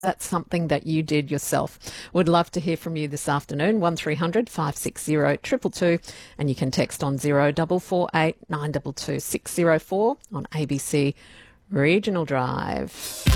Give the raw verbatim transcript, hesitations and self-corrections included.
that's something that you did yourself. Would love to hear from you this afternoon. one three hundred five six zero two two two, and you can text on zero four four eight nine two two six zero four on A B C Regional Drive.